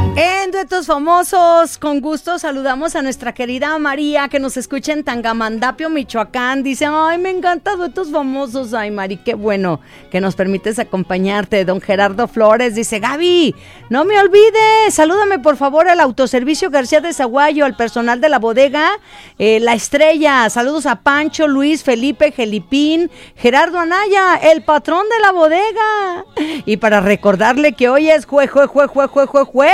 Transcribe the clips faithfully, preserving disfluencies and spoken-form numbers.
En Duetos Famosos, con gusto saludamos a nuestra querida María, que nos escucha en Tangamandapio, Michoacán. Dice, ay, me encanta Duetos Famosos. Ay, Mari, qué bueno que nos permites acompañarte. Don Gerardo Flores dice, Gaby, no me olvides, salúdame por favor al Autoservicio García de Zaguayo, al personal de la bodega eh, La Estrella. Saludos a Pancho, Luis, Felipe, Gelipín, Gerardo Anaya, el patrón de la bodega. Y para recordarle que hoy es jue, jue, jue, jue, jue, jue, jueves.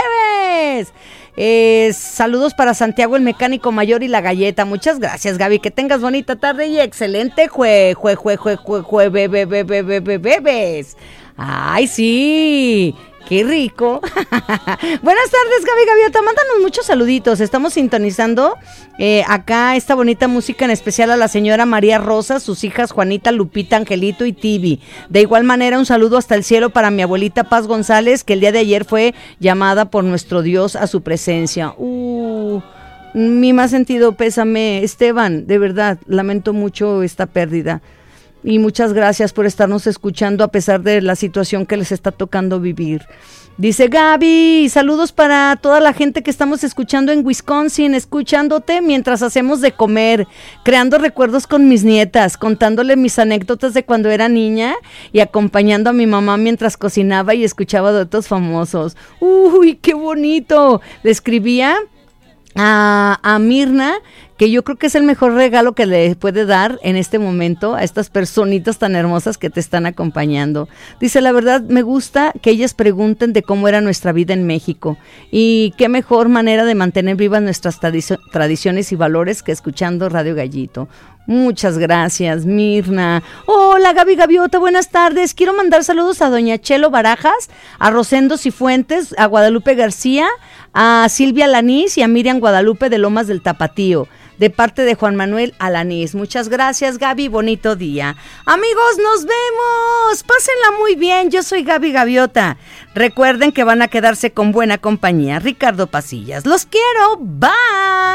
Eh, saludos para Santiago el mecánico mayor y la galleta. Muchas gracias, Gaby, que tengas bonita tarde y excelente jue, jue, jue, jue, jue, jue, bebé, bebé, bebé, bebés. Ay, sí, qué rico. Buenas tardes, Gaby Gaviota, mándanos muchos saluditos. Estamos sintonizando eh, acá esta bonita música, en especial a la señora María Rosa, sus hijas Juanita, Lupita, Angelito y Tibi. De igual manera, un saludo hasta el cielo para mi abuelita Paz González, que el día de ayer fue llamada por nuestro Dios a su presencia. Uh, mi más sentido pésame, Esteban, de verdad, lamento mucho esta pérdida. Y muchas gracias por estarnos escuchando a pesar de la situación que les está tocando vivir. Dice Gaby, saludos para toda la gente que estamos escuchando en Wisconsin, escuchándote mientras hacemos de comer, creando recuerdos con mis nietas, contándole mis anécdotas de cuando era niña y acompañando a mi mamá mientras cocinaba y escuchaba Duetos Famosos. ¡Uy, qué bonito! Le escribía a, a Mirna, que yo creo que es el mejor regalo que le puede dar en este momento a estas personitas tan hermosas que te están acompañando. Dice, la verdad me gusta que ellas pregunten de cómo era nuestra vida en México, y qué mejor manera de mantener vivas nuestras tradicio- tradiciones y valores que escuchando Radio Gallito. Muchas gracias, Mirna. Hola, Gaby Gaviota, buenas tardes. Quiero mandar saludos a doña Chelo Barajas, a Rosendo Cifuentes, a Guadalupe García, a Silvia Lanís y a Miriam Guadalupe de Lomas del Tapatío, de parte de Juan Manuel Alanís. Muchas gracias, Gaby, bonito día. Amigos, nos vemos, pásenla muy bien, yo soy Gaby Gaviota. Recuerden que van a quedarse con buena compañía. Ricardo Pasillas, los quiero, bye.